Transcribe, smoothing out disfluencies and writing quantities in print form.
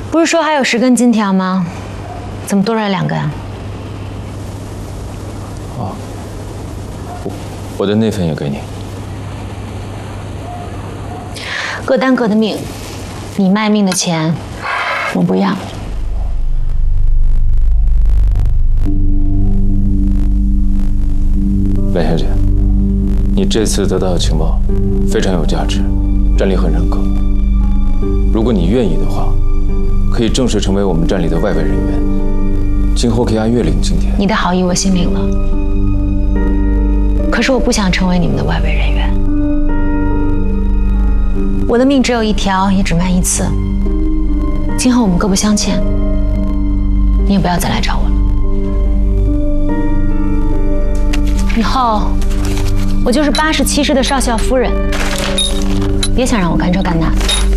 不是说还有10根金条吗？怎么多出来2根？ 哦，我的那份也给你。 各担各的命，你卖命的钱，我不要。 白小姐，你这次得到的情报非常有价值，站里很认可。如果你愿意的话，可以正式成为我们站里的外围人员，今后可以按月领津贴。 你的好意我心领了，可是我不想成为你们的外围人员。我的命只有1条，也只卖1次。今后我们各不相欠，你也不要再来找我了。以后我就是87师的少校夫人，别想让我干这干那的。